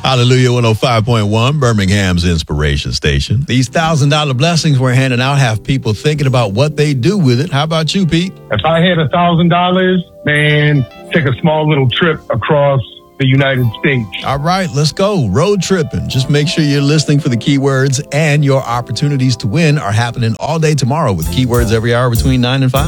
Hallelujah 105.1, Birmingham's inspiration station. These $1,000 blessings we're handing out have people thinking about what they do with it. How about you, Pete? If I had $1,000, man, take a small little trip across the United States. All right, let's go. Road tripping. Just make sure you're listening for the keywords, and your opportunities to win are happening all day tomorrow with keywords every hour between 9 and 5.